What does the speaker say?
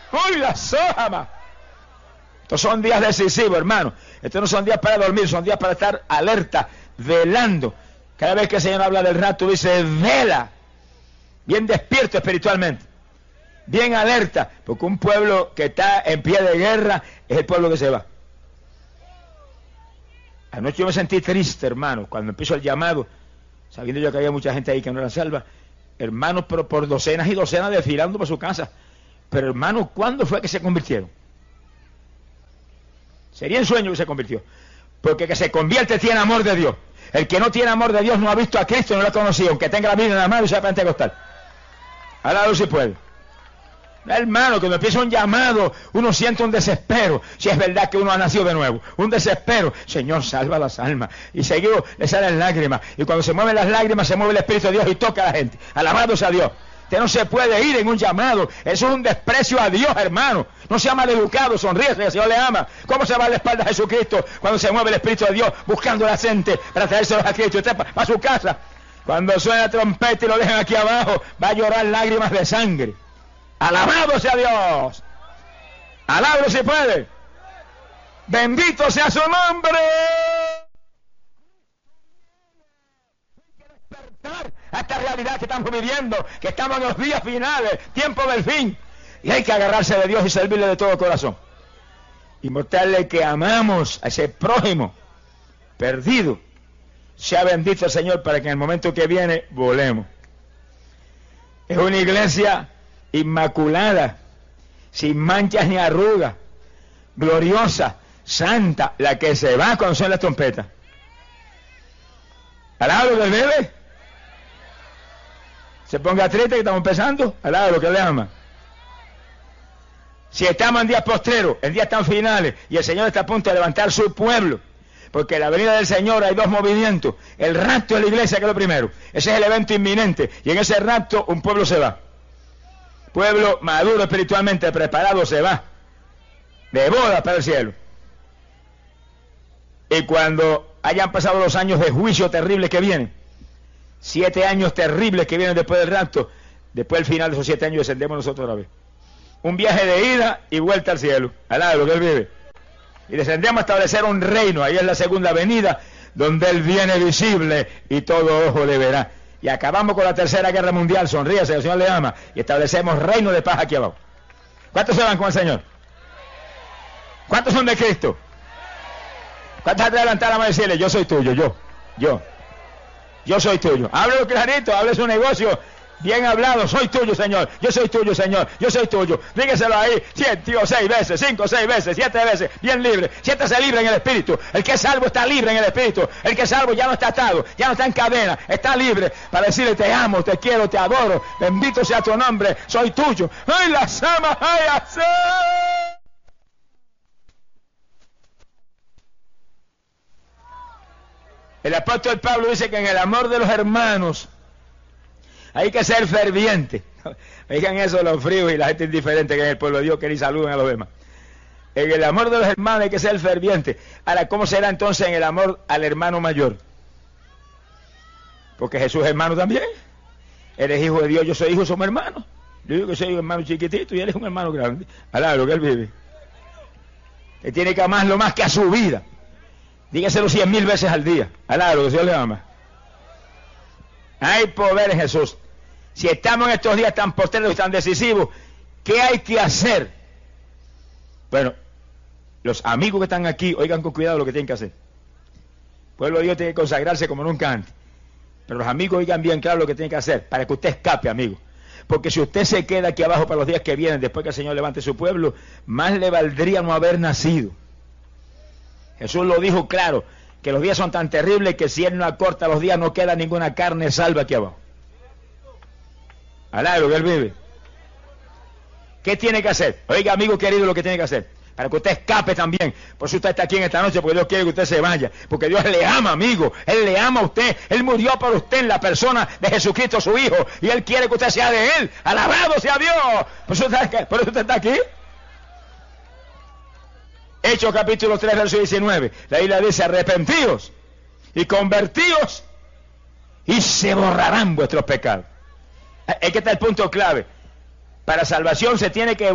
¡Uy, la soja! Estos son días decisivos, hermano. Estos no son días para dormir, son días para estar alerta, velando. Cada vez que el Señor habla del rapto, dice, vela. Bien despierto espiritualmente. Bien alerta. Porque un pueblo que está en pie de guerra es el pueblo que se va. Anoche yo me sentí triste, hermano, cuando empezó el llamado, sabiendo yo que había mucha gente ahí que no era salva. Hermanos, pero por docenas y docenas desfilando por su casa. Pero hermanos, ¿cuándo fue que se convirtieron? Sería el sueño que se convirtió. Porque que se convierte tiene amor de Dios. El que no tiene amor de Dios no ha visto a Cristo, no lo ha conocido, aunque tenga la Biblia en la mano y sea pentecostal. Alado si puede. Hermano, cuando empieza un llamado, uno siente un desespero. Si es verdad que uno ha nacido de nuevo, un desespero. Señor, salva las almas. Y seguido le salen lágrimas. Y cuando se mueven las lágrimas, se mueve el Espíritu de Dios y toca a la gente. Alabado sea Dios. Usted no se puede ir en un llamado. Eso es un desprecio a Dios, hermano. No sea maleducado, sonríe, el Señor le ama. ¿Cómo se va a la espalda a Jesucristo cuando se mueve el Espíritu de Dios buscando a la gente para traérselos a Cristo? Usted para su casa. Cuando suena la trompeta y lo dejan aquí abajo, va a llorar lágrimas de sangre. Alabado sea Dios. Alábalo si puede. Bendito sea su nombre. A esta realidad que estamos viviendo, que estamos en los días finales, tiempo del fin, y hay que agarrarse de Dios y servirle de todo corazón y mostrarle que amamos a ese prójimo perdido. Sea bendito el Señor para que en el momento que viene volemos. Es una iglesia inmaculada, sin manchas ni arrugas, gloriosa, santa, la que se va cuando suena las trompetas. Alabado del bebé. Se ponga triste que estamos empezando, alabado lo que le ama. Si estamos en días postreros, en días tan finales, y el Señor está a punto de levantar su pueblo, porque en la venida del Señor hay dos movimientos. El rapto de la iglesia, que es lo primero. Ese es el evento inminente, y en ese rapto un pueblo se va. Pueblo maduro espiritualmente preparado se va de boda para el cielo. Y cuando hayan pasado los años de juicio terrible que vienen, 7 años terribles que vienen después del rapto, después del final de esos 7 años descendemos nosotros otra vez. Un viaje de ida y vuelta al cielo, al lado de lo que Él vive. Y descendemos a establecer un reino, ahí es la segunda venida, donde Él viene visible y todo ojo le verá. Y acabamos con la tercera guerra mundial, sonríase, el Señor le ama, y establecemos reino de paz aquí abajo. ¿Cuántos se van con el Señor? ¿Cuántos son de Cristo? ¿Cuántos te levantar la mano y decirle, yo soy tuyo, yo soy tuyo? Háblelo clarito, hable su negocio, bien hablado, soy tuyo, Señor, yo soy tuyo, Señor, yo soy tuyo. Dígaselo ahí 7 o 6 veces, 5 o 6 veces, 7 veces, bien libre. Siéntase libre en el Espíritu. El que es salvo está libre en el Espíritu. El que es salvo ya no está atado, ya no está en cadena, está libre para decirle, te amo, te quiero, te adoro, bendito sea tu nombre, soy tuyo. ¡Ay, las amas, ay, así! El apóstol Pablo dice que en el amor de los hermanos hay que ser ferviente. Oigan eso, los fríos y la gente indiferente que en el pueblo de Dios que ni saludan a los demás. En el amor de los hermanos hay que ser ferviente. Ahora, ¿cómo será entonces en el amor al hermano mayor? Porque Jesús es hermano también. Eres hijo de Dios, yo soy hijo, somos hermanos. Yo digo que soy un hermano chiquitito y él es un hermano grande. Alá, lo que él vive. Que tiene que amarlo más que a su vida. Dígaselo 100.000 veces al día. Alá, lo que Dios le ama. Hay poder en Jesús. Si estamos en estos días tan postreros y tan decisivos, ¿qué hay que hacer? Bueno, los amigos que están aquí, oigan con cuidado lo que tienen que hacer. El pueblo de Dios tiene que consagrarse como nunca antes. Pero los amigos oigan bien claro lo que tienen que hacer para que usted escape, amigo. Porque si usted se queda aquí abajo para los días que vienen, después que el Señor levante su pueblo, más le valdría no haber nacido. Jesús lo dijo claro, que los días son tan terribles que si Él no acorta los días no queda ninguna carne salva aquí abajo. Alá, lo que Él vive. ¿Qué tiene que hacer? Oiga, amigo querido, lo que tiene que hacer. Para que usted escape también. Por eso usted está aquí en esta noche, porque Dios quiere que usted se vaya. Porque Dios le ama, amigo. Él le ama a usted. Él murió por usted en la persona de Jesucristo, su Hijo. Y Él quiere que usted sea de Él. Alabado sea Dios. Por eso usted está aquí. Hechos capítulo 3, verso 19. La Biblia dice, arrepentíos y convertíos y se borrarán vuestros pecados. Es que está el punto clave. Para salvación se tiene que